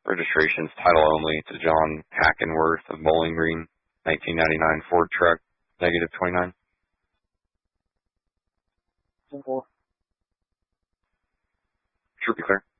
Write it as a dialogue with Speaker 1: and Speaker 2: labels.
Speaker 1: Registration's title only to John Hackenworth of Bowling Green, 1999 Ford truck, negative 29.
Speaker 2: 10-4.
Speaker 1: Sure, be clear.